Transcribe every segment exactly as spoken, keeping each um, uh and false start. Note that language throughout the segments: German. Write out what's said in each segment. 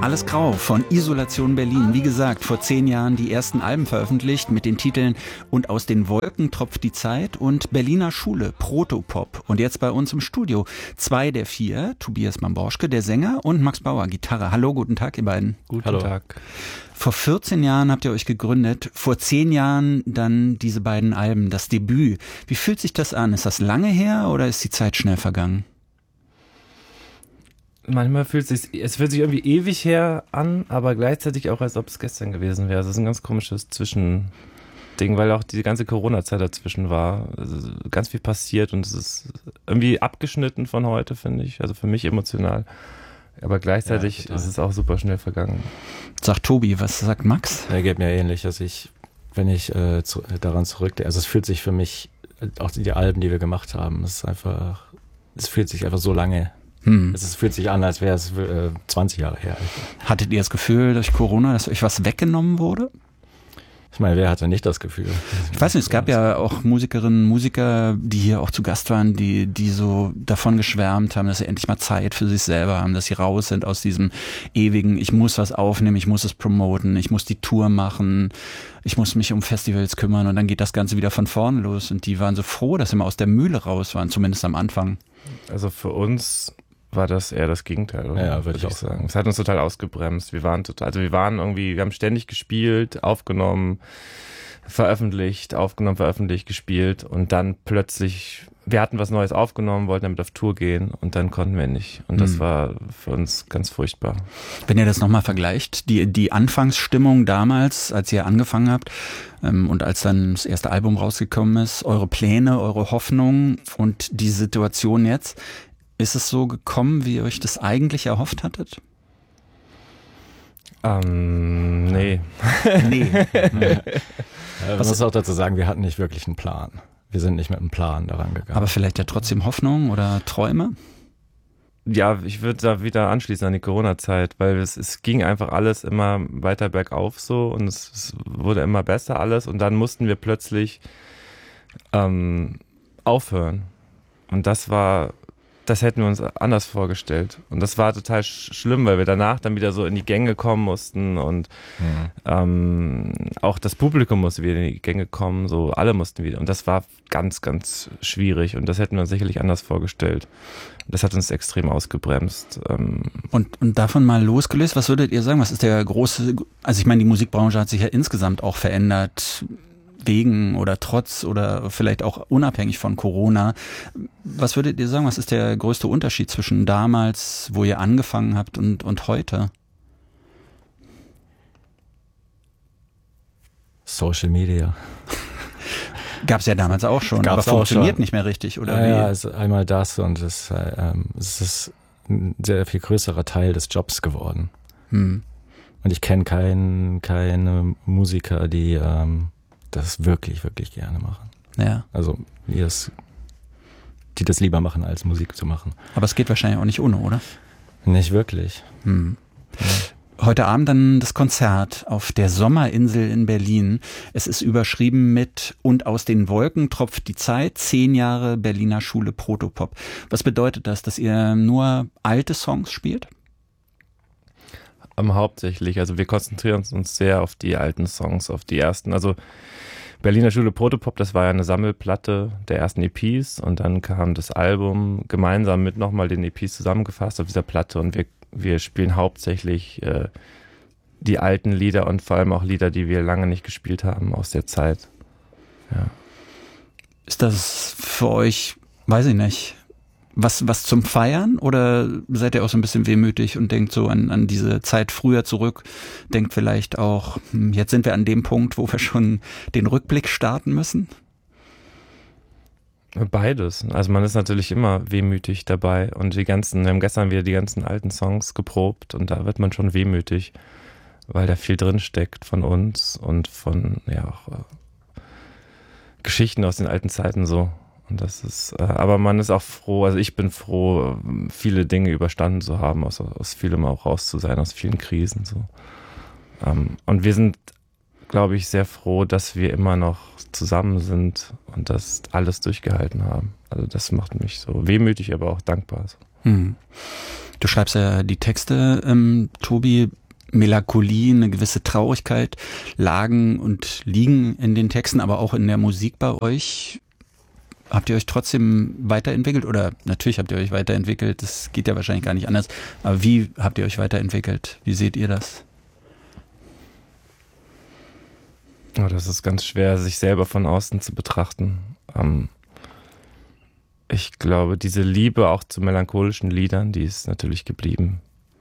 Alles grau von Isolation Berlin. Wie gesagt, vor zehn Jahren die ersten Alben veröffentlicht mit den Titeln Und aus den Wolken tropft die Zeit und Berliner Schule, Protopop. Und jetzt bei uns im Studio zwei der vier, Tobias Mamborschke, der Sänger, und Max Bauer, Gitarre. Hallo, guten Tag, ihr beiden. Guten Hallo. Tag. Vor vierzehn Jahren habt ihr euch gegründet, vor zehn Jahren dann diese beiden Alben, das Debüt. Wie fühlt sich das an? Ist das lange her oder ist die Zeit schnell vergangen? Manchmal fühlt es sich, es fühlt sich irgendwie ewig her an, aber gleichzeitig auch, als ob es gestern gewesen wäre. Es ist ein ganz komisches Zwischending, weil auch die ganze Corona-Zeit dazwischen war. Also ganz viel passiert und es ist irgendwie abgeschnitten von heute, finde ich. Also für mich emotional. Aber gleichzeitig ja, ist es auch super schnell vergangen. Sagt Tobi, was sagt Max? Er geht mir ähnlich. Also ich, wenn ich äh, zu, daran zurückdenke, also es fühlt sich für mich, auch die Alben, die wir gemacht haben, es ist einfach, es fühlt sich einfach so lange. Hm. Es ist, fühlt sich an, als wäre es äh, zwanzig Jahre her. Hattet ihr das Gefühl durch Corona, dass euch was weggenommen wurde? Ich meine, wer hatte nicht das Gefühl? Ich weiß nicht, es gab ja auch Musikerinnen, Musiker, die hier auch zu Gast waren, die die so davon geschwärmt haben, dass sie endlich mal Zeit für sich selber haben, dass sie raus sind aus diesem ewigen, ich muss was aufnehmen, ich muss es promoten, ich muss die Tour machen, ich muss mich um Festivals kümmern und dann geht das Ganze wieder von vorne los. Und die waren so froh, dass sie mal aus der Mühle raus waren, zumindest am Anfang. Also für uns war das eher das Gegenteil, oder? Ja, würde ich auch sagen. Es hat uns total ausgebremst. Wir waren total, also wir waren irgendwie, wir haben ständig gespielt, aufgenommen, veröffentlicht, aufgenommen, veröffentlicht, gespielt und dann plötzlich, wir hatten was Neues aufgenommen, wollten damit auf Tour gehen und dann konnten wir nicht. Und das hm. war für uns ganz furchtbar. Wenn ihr das nochmal vergleicht, die, die Anfangsstimmung damals, als ihr angefangen habt ähm, und als dann das erste Album rausgekommen ist, eure Pläne, eure Hoffnungen und die Situation jetzt, ist es so gekommen, wie ihr euch das eigentlich erhofft hattet? Ähm, nee. nee. ja, man muss auch dazu sagen, wir hatten nicht wirklich einen Plan. Wir sind nicht mit einem Plan daran gegangen. Aber vielleicht ja trotzdem Hoffnung oder Träume? Ja, ich würde da wieder anschließen an die Corona-Zeit, weil es, es ging einfach alles immer weiter bergauf so und es, es wurde immer besser alles und dann mussten wir plötzlich ähm, aufhören. Und das war... Das hätten wir uns anders vorgestellt. Und das war total sch- schlimm, weil wir danach dann wieder so in die Gänge kommen mussten und mhm. ähm, auch das Publikum musste wieder in die Gänge kommen, so alle mussten wieder. Und das war ganz, ganz schwierig und das hätten wir uns sicherlich anders vorgestellt. Das hat uns extrem ausgebremst. Ähm und, und davon mal losgelöst, was würdet ihr sagen, was ist der große, also ich meine, die Musikbranche hat sich ja insgesamt auch verändert, wegen oder trotz oder vielleicht auch unabhängig von Corona. Was würdet ihr sagen, was ist der größte Unterschied zwischen damals, wo ihr angefangen habt, und, und heute? Social Media. Gab es ja damals auch schon, Gab's aber funktioniert schon. nicht mehr richtig, oder ja, wie? Ja, es ist einmal das und es, ähm, es ist ein sehr viel größerer Teil des Jobs geworden. Hm. Und ich kenne keinen, keine Musiker, die ähm, das wirklich, wirklich gerne machen. Ja. Also die das, die das lieber machen, als Musik zu machen. Aber es geht wahrscheinlich auch nicht ohne, oder? Nicht wirklich. Hm. Ja. Heute Abend dann das Konzert auf der Sommerinsel in Berlin. Es ist überschrieben mit Und aus den Wolken tropft die Zeit, zehn Jahre Berliner Schule Protopop. Was bedeutet das, dass ihr nur alte Songs spielt? Um, hauptsächlich, also wir konzentrieren uns sehr auf die alten Songs, auf die ersten, also Berliner Schule Protopop, das war ja eine Sammelplatte der ersten E Ps und dann kam das Album gemeinsam mit nochmal den E Ps zusammengefasst auf dieser Platte und wir, wir spielen hauptsächlich äh, die alten Lieder und vor allem auch Lieder, die wir lange nicht gespielt haben aus der Zeit. Ja. Ist das für euch, weiß ich nicht, was, was zum Feiern oder seid ihr auch so ein bisschen wehmütig und denkt so an, an diese Zeit früher zurück, denkt vielleicht auch, hm, jetzt sind wir an dem Punkt, wo wir schon den Rückblick starten müssen? Beides. Also man ist natürlich immer wehmütig dabei und die ganzen, wir haben gestern wieder die ganzen alten Songs geprobt und da wird man schon wehmütig, weil da viel drin steckt von uns und von, ja, auch äh, Geschichten aus den alten Zeiten so. Und das ist, äh, aber man ist auch froh, also ich bin froh, viele Dinge überstanden zu haben, aus, aus vielem auch raus zu sein, aus vielen Krisen so. Ähm, und wir sind, glaube ich, sehr froh, dass wir immer noch zusammen sind und das alles durchgehalten haben. Also das macht mich so wehmütig, aber auch dankbar. So. Hm. Du schreibst ja die Texte, ähm, Tobi, Melancholie, eine gewisse Traurigkeit, lagen und liegen in den Texten, aber auch in der Musik bei euch. Habt ihr euch trotzdem weiterentwickelt? Oder natürlich habt ihr euch weiterentwickelt, das geht ja wahrscheinlich gar nicht anders. Aber wie habt ihr euch weiterentwickelt? Wie seht ihr das? Oh, das ist ganz schwer, sich selber von außen zu betrachten. Ähm, ich glaube, diese Liebe auch zu melancholischen Liedern, die ist natürlich geblieben.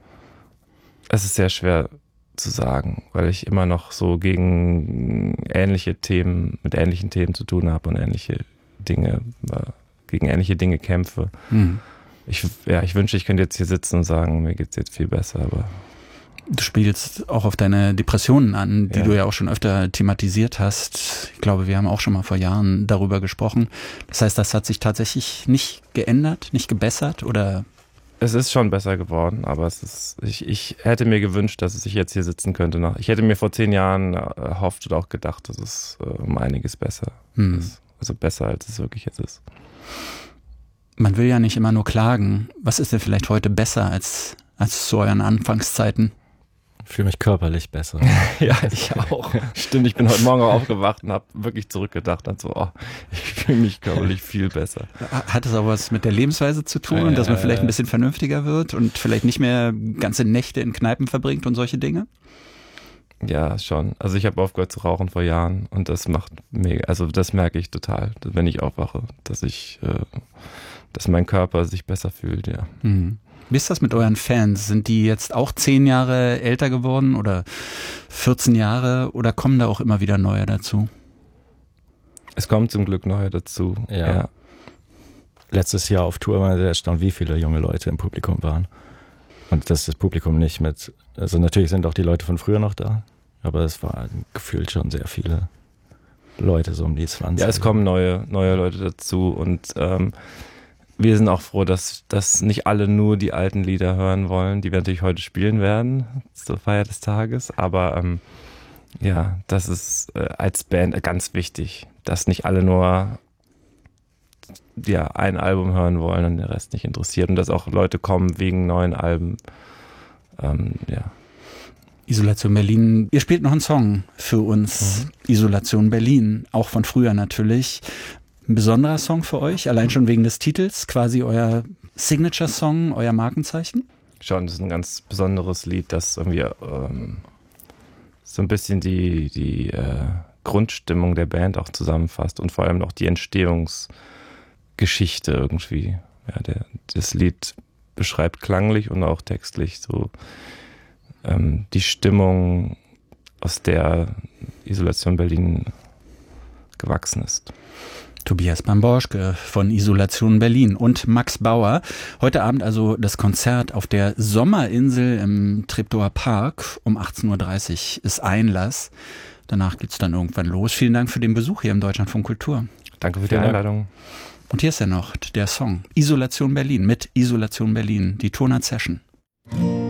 Es ist sehr schwer zu sagen, weil ich immer noch so gegen ähnliche Themen, mit ähnlichen Themen zu tun habe und ähnliche Dinge, gegen ähnliche Dinge kämpfe. Mhm. Ich, ja, ich wünsche, ich könnte jetzt hier sitzen und sagen, mir geht's jetzt viel besser, aber du spielst auch auf deine Depressionen an, die ja. du ja auch schon öfter thematisiert hast. Ich glaube, wir haben auch schon mal vor Jahren darüber gesprochen. Das heißt, das hat sich tatsächlich nicht geändert, nicht gebessert oder? Es ist schon besser geworden, aber es ist, ich, ich hätte mir gewünscht, dass ich jetzt hier sitzen könnte. Ich hätte mir vor zehn Jahren erhofft oder auch gedacht, dass es um einiges besser hm. ist. Also besser, als es wirklich jetzt ist. Man will ja nicht immer nur klagen. Was ist denn vielleicht heute besser als, als zu euren Anfangszeiten? Ich fühle mich körperlich besser. Ja, ich auch. Stimmt, ich bin heute Morgen auch aufgewacht und habe wirklich zurückgedacht und so, oh, ich fühle mich körperlich viel besser. Hat das auch was mit der Lebensweise zu tun, äh, dass man vielleicht ein bisschen vernünftiger wird und vielleicht nicht mehr ganze Nächte in Kneipen verbringt und solche Dinge? Ja, schon. Also ich habe aufgehört zu rauchen vor Jahren und das macht mega, also das merke ich total, wenn ich aufwache, dass ich, äh, dass mein Körper sich besser fühlt, ja. Mhm. Wie ist das mit euren Fans? Sind die jetzt auch zehn Jahre älter geworden oder vierzehn Jahre oder kommen da auch immer wieder neue dazu? Es kommen zum Glück neue dazu, ja. ja. Letztes Jahr auf Tour war sehr erstaunt, wie viele junge Leute im Publikum waren. Und dass das Publikum nicht mit, also natürlich sind auch die Leute von früher noch da, aber es war gefühlt schon sehr viele Leute, so um die zwanzig. Ja, es kommen neue, neue Leute dazu und ähm, wir sind auch froh, dass, dass nicht alle nur die alten Lieder hören wollen, die wir natürlich heute spielen werden zur Feier des Tages. Aber ähm, ja, das ist äh, als Band ganz wichtig, dass nicht alle nur ja, ein Album hören wollen und der Rest nicht interessiert. Und dass auch Leute kommen wegen neuen Alben. Ähm, ja. Isolation Berlin. Ihr spielt noch einen Song für uns. Mhm. Isolation Berlin. Auch von früher natürlich. Ein besonderer Song für euch, allein schon wegen des Titels, quasi euer Signature-Song, euer Markenzeichen? Schon, das ist ein ganz besonderes Lied, das irgendwie ähm, so ein bisschen die, die äh, Grundstimmung der Band auch zusammenfasst und vor allem auch die Entstehungsgeschichte irgendwie. Ja, der, das Lied beschreibt klanglich und auch textlich so ähm, die Stimmung, aus der Isolation Berlin gewachsen ist. Tobias Bamborschke von Isolation Berlin und Max Bauer. Heute Abend also das Konzert auf der Sommerinsel im Treptower Park. Um achtzehn Uhr dreißig ist Einlass. Danach geht's dann irgendwann los. Vielen Dank für den Besuch hier im Deutschlandfunk Kultur. Danke für die Einladung. Und hier ist ja noch der Song Isolation Berlin mit Isolation Berlin, die Tonart Session.